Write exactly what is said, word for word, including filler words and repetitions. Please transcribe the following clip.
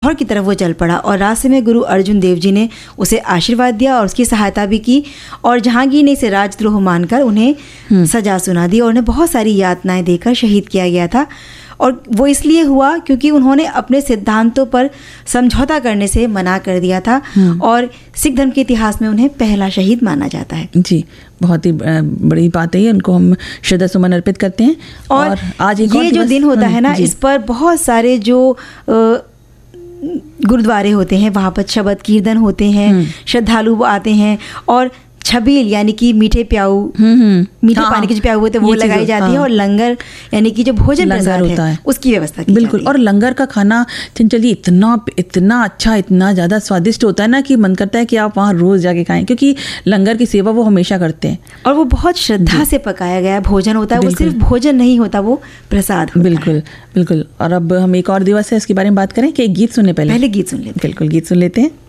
लाहौर की तरफ वो चल पड़ा और रास्ते में गुरु अर्जुन देव जी ने उसे आशीर्वाद दिया और उसकी सहायता भी की। और जहांगीर ने इसे राजद्रोह मानकर उन्हें सजा सुना दी और उन्हें बहुत सारी यातनाएं देकर शहीद किया गया था। और वो इसलिए हुआ क्योंकि उन्होंने अपने सिद्धांतों पर समझौता करने से मना कर दिया था और सिख धर्म के इतिहास में उन्हें पहला शहीद माना जाता है। जी, बहुत ही बड़ी बात है, उनको हम श्रद्धा सुमन अर्पित करते हैं। और, और आज एक ये जो दिन होता है ना, इस पर बहुत सारे जो गुरुद्वारे होते हैं वहाँ पर शबद कीर्तन होते हैं, श्रद्धालु आते हैं और छबील यानी कि मीठे प्याऊ मीठे हाँ, पानी के जो प्याऊ होते हैं वो लगाई जाती हाँ, है और लंगर यानी कि जो भोजन प्रसाद है, है उसकी व्यवस्था की बिल्कुल। और लंगर का खाना चंचल जी इतना इतना अच्छा, इतना ज़्यादा स्वादिष्ट होता है ना कि मन करता है कि आप वहाँ रोज़ जाके खाएं, क्योंकि लंगर की सेवा वो हमेशा करते हैं और वो बहुत श्रद्धा से पकाया गया भोजन होता है। वो सिर्फ भोजन नहीं होता, वो प्रसाद होता बिल्कुल है। बिल्कुल। और अब हम एक और दिवस है इसके बारे में बात करें कि एक गीत सुनने पहले पहले गीत सुन लेते हैं। बिल्कुल, गीत सुन लेते हैं।